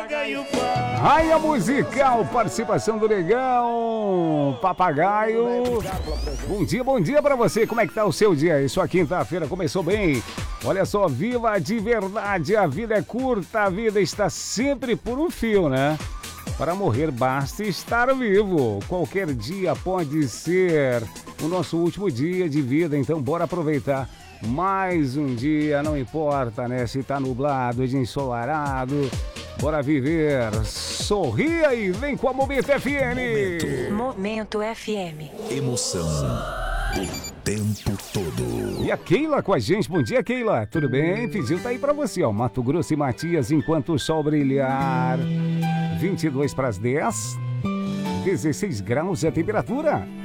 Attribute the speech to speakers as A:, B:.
A: Raia musical, participação do Negão, Papagaio. Bom dia pra você, como é que tá o seu dia? Sua quinta-feira começou bem. Olha só, viva de verdade, a vida é curta, a vida está sempre por um fio, né? Para morrer basta estar vivo. Qualquer dia pode ser o nosso último dia de vida, então bora aproveitar mais um dia, não importa, né? Se tá nublado, de ensolarado, bora viver. Sorria e vem com a Momento FM.
B: Momento FM.
C: Emoção o tempo todo.
A: E a Keila com a gente. Bom dia, Keila. Tudo bem? Pediu tá aí pra você, ó. Mato Grosso e Matias, enquanto o sol brilhar. 22 para as 10. 16 graus é a temperatura.